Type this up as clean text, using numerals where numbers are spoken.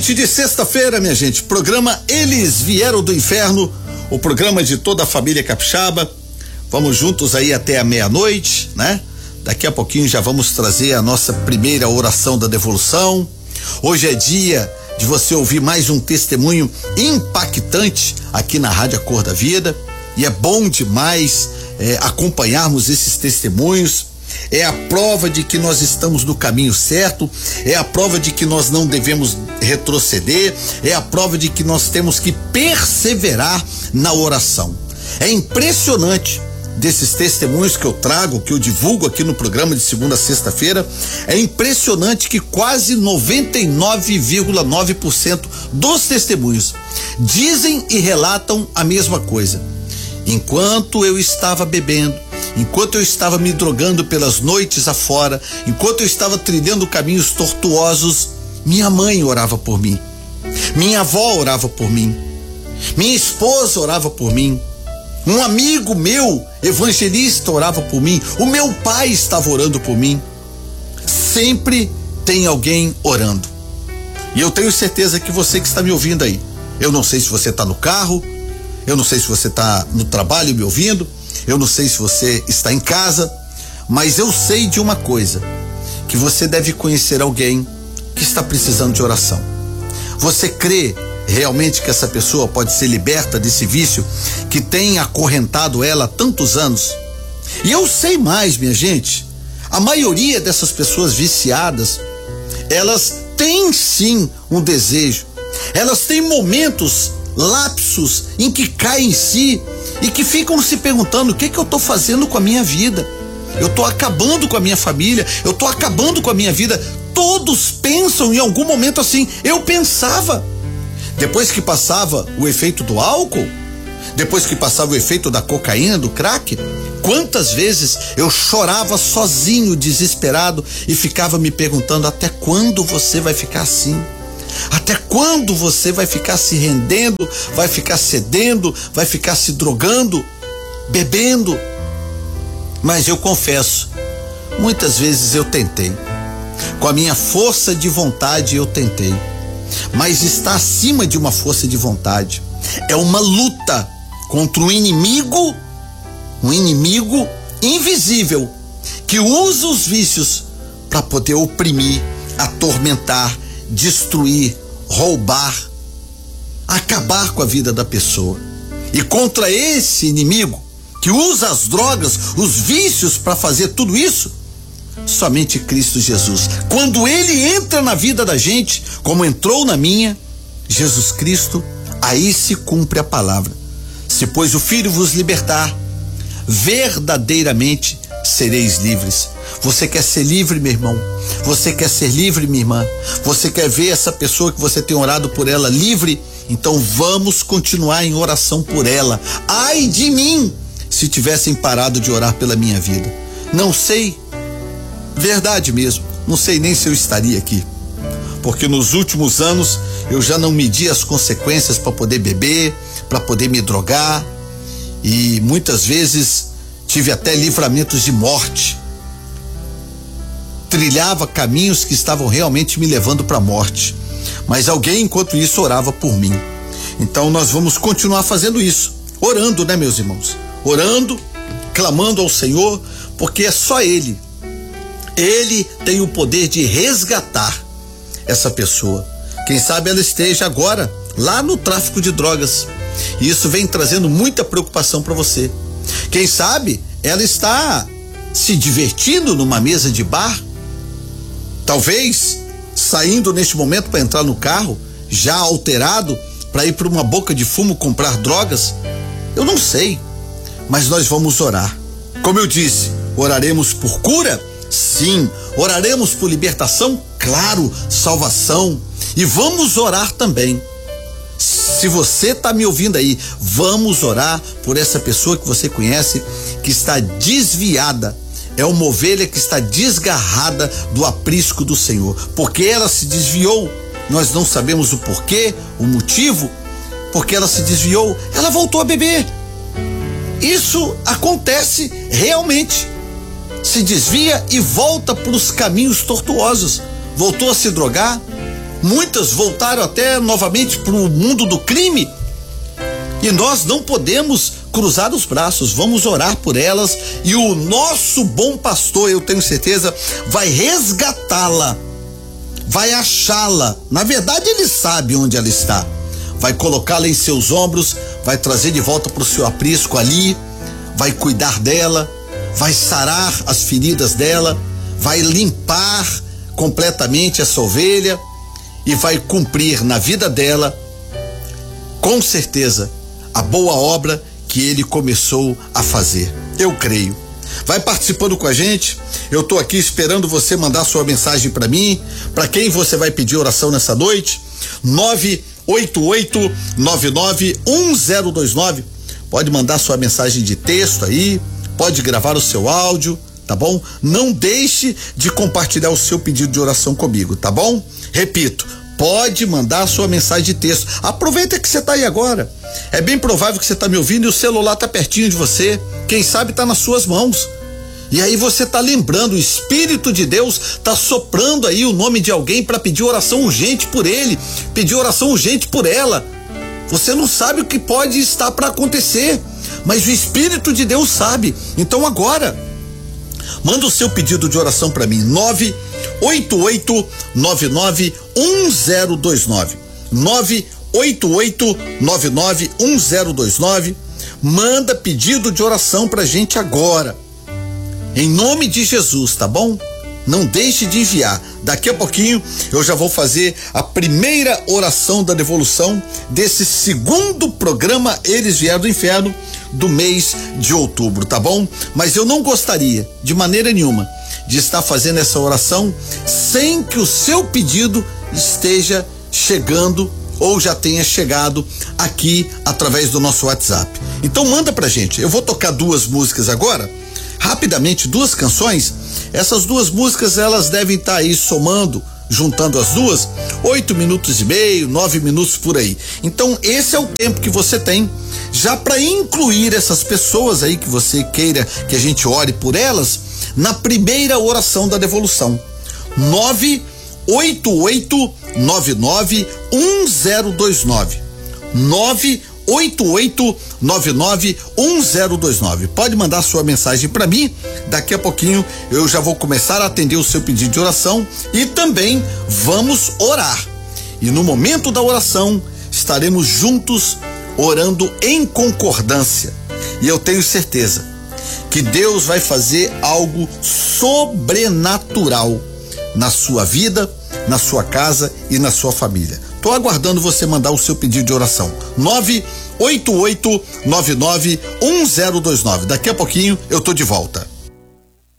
Noite de sexta-feira, minha gente, programa Eles Vieram do Inferno, o programa de toda a família capixaba. Vamos juntos aí até a meia-noite, né? Daqui a pouquinho já vamos trazer a nossa primeira oração da devolução. Hoje é dia de você ouvir mais um testemunho impactante aqui na Rádio A Cor da Vida, e é bom demais acompanharmos esses testemunhos. É a prova de que nós estamos no caminho certo, é a prova de que nós não devemos retroceder, é a prova de que nós temos que perseverar na oração. É impressionante desses testemunhos que eu trago, que eu divulgo aqui no programa de segunda a sexta-feira, é impressionante que quase 99,9% dos testemunhos dizem e relatam a mesma coisa. Enquanto eu estava bebendo, enquanto eu estava me drogando pelas noites afora, enquanto eu estava trilhando caminhos tortuosos, minha mãe orava por mim, minha avó orava por mim, minha esposa orava por mim, um amigo meu, evangelista, orava por mim, o meu pai estava orando por mim. Sempre tem alguém orando. E eu tenho certeza que você que está me ouvindo aí, eu não sei se você está no carro, eu não sei se você está no trabalho me ouvindo, eu não sei se você está em casa, mas eu sei de uma coisa, que você deve conhecer alguém que está precisando de oração. Você crê realmente que essa pessoa pode ser liberta desse vício que tem acorrentado ela há tantos anos? E eu sei mais, minha gente, a maioria dessas pessoas viciadas, elas têm sim um desejo, elas têm momentos, lapsos em que caem em si e que ficam se perguntando: o que eu tô fazendo com a minha vida? Eu tô acabando com a minha família, eu tô acabando com a minha vida. Todos pensam em algum momento assim. Eu pensava. Depois que passava o efeito do álcool, depois que passava o efeito da cocaína, do crack, quantas vezes eu chorava sozinho, desesperado, e ficava me perguntando: até quando você vai ficar assim? Até quando você vai ficar se rendendo, vai ficar cedendo, vai ficar se drogando, bebendo? Mas eu confesso, muitas vezes eu tentei, com a minha força de vontade eu tentei, mas está acima de uma força de vontade. É uma luta contra um inimigo invisível, que usa os vícios para poder oprimir, atormentar, destruir, roubar, acabar com a vida da pessoa. E contra esse inimigo que usa as drogas, os vícios para fazer tudo isso, somente Cristo Jesus. Quando ele entra na vida da gente, como entrou na minha, Jesus Cristo, aí se cumpre a palavra: se pois o Filho vos libertar, verdadeiramente sereis livres. Você quer ser livre, meu irmão? Você quer ser livre, minha irmã? Você quer ver essa pessoa que você tem orado por ela livre? Então vamos continuar em oração por ela. Ai de mim, se tivessem parado de orar pela minha vida. Não sei, verdade mesmo, não sei nem se eu estaria aqui, porque nos últimos anos eu já não medi as consequências para poder beber, para poder me drogar, e muitas vezes tive até livramentos de morte. Trilhava caminhos que estavam realmente me levando para a morte, mas alguém enquanto isso orava por mim. Então nós vamos continuar fazendo isso, orando, né, meus irmãos? Orando, clamando ao Senhor, porque é só Ele tem o poder de resgatar essa pessoa. Quem sabe ela esteja agora lá no tráfico de drogas, e isso vem trazendo muita preocupação para você. Quem sabe ela está se divertindo numa mesa de bar, talvez saindo neste momento para entrar no carro, já alterado, para ir para uma boca de fumo comprar drogas. Eu não sei, mas nós vamos orar. Como eu disse, oraremos por cura? Sim. Oraremos por libertação? Claro. Salvação. E vamos orar também. Se você está me ouvindo aí, vamos orar por essa pessoa que você conhece, que está desviada. É uma ovelha que está desgarrada do aprisco do Senhor, porque ela se desviou. Nós não sabemos o porquê, o motivo, porque ela se desviou, ela voltou a beber. Isso acontece realmente. Se desvia e volta para os caminhos tortuosos. Voltou a se drogar, Muitas voltaram até novamente para o mundo do crime. E nós não podemos cruzar os braços, vamos orar por elas e o nosso bom pastor, eu tenho certeza, vai resgatá-la, vai achá-la. Na verdade, ele sabe onde ela está. Vai colocá-la em seus ombros, vai trazer de volta para o seu aprisco ali, vai cuidar dela, vai sarar as feridas dela, vai limpar completamente essa ovelha e vai cumprir na vida dela, com certeza, a boa obra que ele começou a fazer. Eu creio. Vai participando com a gente. Eu tô aqui esperando você mandar sua mensagem para mim. Para quem você vai pedir oração nessa noite? 988991029. Pode mandar sua mensagem de texto aí, pode gravar o seu áudio, tá bom? Não deixe de compartilhar o seu pedido de oração comigo, tá bom? Repito, pode mandar sua mensagem de texto. Aproveita que você tá aí agora. É bem provável que você tá me ouvindo e o celular tá pertinho de você. Quem sabe tá nas suas mãos. E aí você tá lembrando, o Espírito de Deus tá soprando aí o nome de alguém para pedir oração urgente por ele, pedir oração urgente por ela. Você não sabe o que pode estar para acontecer, mas o Espírito de Deus sabe. Então agora, manda o seu pedido de oração para mim, 988991029, 988991029. Manda pedido de oração pra gente agora, em nome de Jesus, tá bom? Não deixe de enviar. Daqui a pouquinho eu já vou fazer a primeira oração da devolução desse segundo programa Eles Vieram do Inferno do mês de outubro, tá bom? Mas eu não gostaria de maneira nenhuma de estar fazendo essa oração sem que o seu pedido esteja chegando ou já tenha chegado aqui através do nosso WhatsApp. Então manda pra gente. Eu vou tocar duas músicas agora, rapidamente, duas canções. Essas duas músicas, elas devem estar aí somando, juntando as duas, 8 minutos e meio, 9 minutos por aí. Então esse é o tempo que você tem já para incluir essas pessoas aí que você queira que a gente ore por elas na primeira oração da devolução. 988991029, 988991029. Pode mandar sua mensagem para mim. Daqui a pouquinho eu já vou começar a atender o seu pedido de oração e também vamos orar. E no momento da oração estaremos juntos orando em concordância. E eu tenho certeza que Deus vai fazer algo sobrenatural na sua vida, na sua casa e na sua família. Tô aguardando você mandar o seu pedido de oração. 988991029. Daqui a pouquinho eu tô de volta.